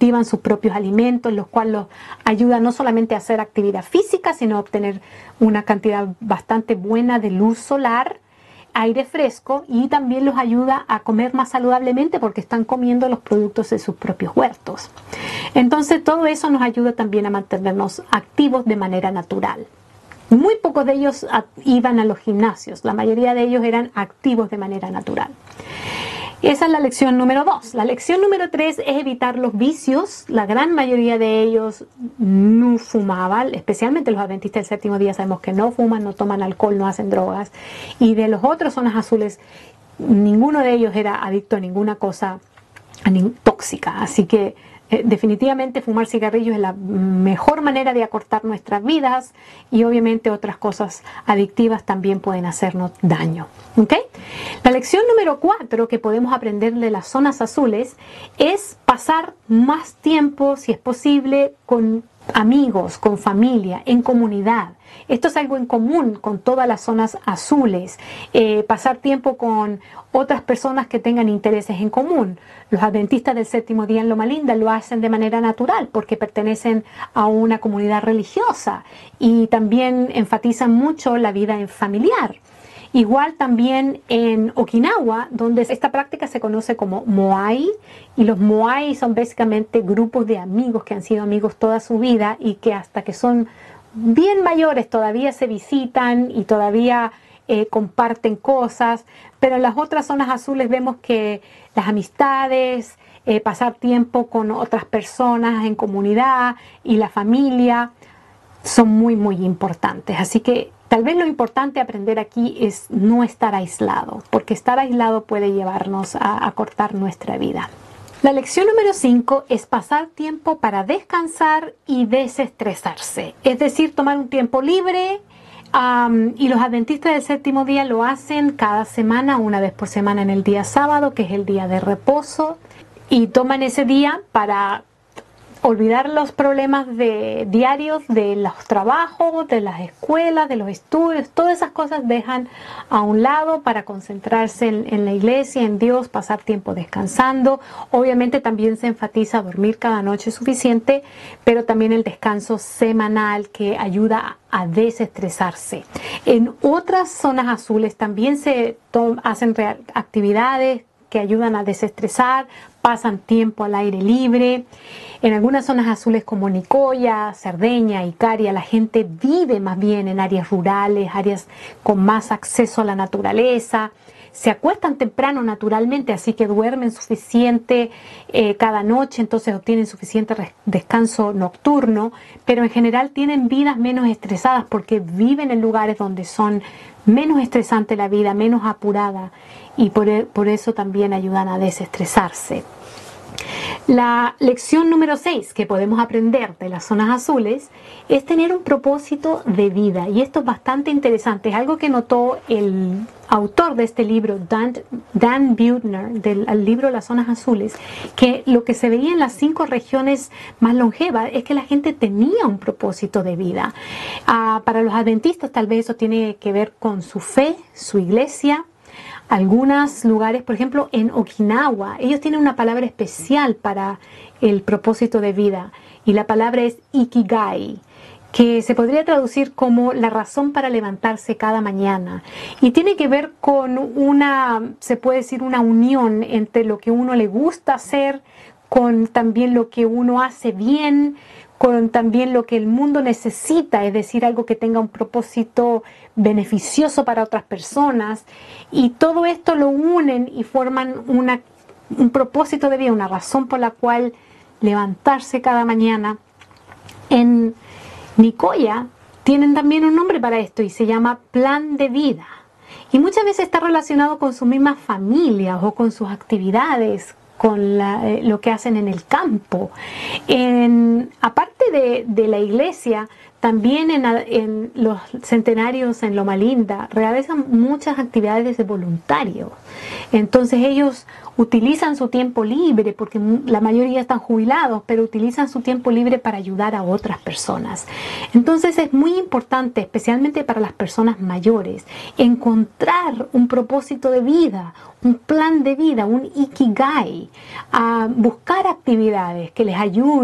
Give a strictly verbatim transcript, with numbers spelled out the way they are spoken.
cultivan sus propios alimentos, los cuales los ayudan no solamente a hacer actividad física, sino a obtener una cantidad bastante buena de luz solar, aire fresco, y también los ayuda a comer más saludablemente porque están comiendo los productos de sus propios huertos. Entonces todo eso nos ayuda también a mantenernos activos de manera natural. Muy pocos de ellos iban a los gimnasios, la mayoría de ellos eran activos de manera natural. Esa es la lección número dos. La lección número tres es evitar los vicios. La gran mayoría de ellos no fumaban, especialmente los adventistas del séptimo día sabemos que no fuman, no toman alcohol, no hacen drogas. Y de los otros zonas azules, ninguno de ellos era adicto a ninguna cosa tóxica. Así que eh, definitivamente fumar cigarrillos es la mejor manera de acortar nuestras vidas, y obviamente otras cosas adictivas también pueden hacernos daño. ¿Okay? La lección número cuatro que podemos aprender de las zonas azules es pasar más tiempo, si es posible, con amigos, con familia, en comunidad. Esto es algo en común con todas las zonas azules. Eh, pasar tiempo con otras personas que tengan intereses en común. Los adventistas del séptimo día en Loma Linda lo hacen de manera natural porque pertenecen a una comunidad religiosa y también enfatizan mucho la vida en familiar. Igual también en Okinawa, donde esta práctica se conoce como Moai, y los Moai son básicamente grupos de amigos que han sido amigos toda su vida y que hasta que son bien mayores todavía se visitan y todavía eh, comparten cosas, pero en las otras zonas azules vemos que las amistades, eh, pasar tiempo con otras personas en comunidad y la familia son muy muy importantes. Así que tal vez lo importante aprender aquí es no estar aislado, porque estar aislado puede llevarnos a acortar nuestra vida. La lección número cinco es pasar tiempo para descansar y desestresarse. Es decir, tomar un tiempo libre, um, y los adventistas del séptimo día lo hacen cada semana, una vez por semana en el día sábado, que es el día de reposo, y toman ese día para olvidar los problemas de, diarios de los trabajos, de las escuelas, de los estudios. Todas esas cosas dejan a un lado para concentrarse en, en la iglesia, en Dios, pasar tiempo descansando. Obviamente también se enfatiza dormir cada noche suficiente, pero también el descanso semanal que ayuda a desestresarse. En otras zonas azules también se hacen actividades que ayudan a desestresar, pasan tiempo al aire libre. En algunas zonas azules como Nicoya, Cerdeña, Icaria, la gente vive más bien en áreas rurales, áreas con más acceso a la naturaleza. Se acuestan temprano naturalmente, así que duermen suficiente eh, cada noche, entonces obtienen suficiente descanso nocturno, pero en general tienen vidas menos estresadas porque viven en lugares donde son menos estresante la vida, menos apurada, y por, por eso también ayudan a desestresarse. La lección número seis que podemos aprender de las zonas azules es tener un propósito de vida, y esto es bastante interesante. Es algo que notó el autor de este libro, Dan, Dan Buettner, del libro Las Zonas Azules, que lo que se veía en las cinco regiones más longevas es que la gente tenía un propósito de vida. Uh, para los adventistas tal vez eso tiene que ver con su fe, su iglesia. Algunos lugares, por ejemplo en Okinawa, ellos tienen una palabra especial para el propósito de vida, y la palabra es Ikigai, que se podría traducir como la razón para levantarse cada mañana, y tiene que ver con una, se puede decir, una unión entre lo que uno le gusta hacer con también lo que uno hace bien, con también lo que el mundo necesita, es decir, algo que tenga un propósito beneficioso para otras personas, y todo esto lo unen y forman una, un propósito de vida, una razón por la cual levantarse cada mañana. En Nicoya tienen también un nombre para esto y se llama plan de vida, y muchas veces está relacionado con sus mismas familias o con sus actividades, con la, eh, lo que hacen en el campo. En, aparte de, de la iglesia, también en, en los centenarios en Loma Linda realizan muchas actividades de voluntarios. Entonces ellos utilizan su tiempo libre, porque la mayoría están jubilados, pero utilizan su tiempo libre para ayudar a otras personas. Entonces es muy importante, especialmente para las personas mayores, encontrar un propósito de vida, un plan de vida, un ikigai, a buscar actividades que les ayuden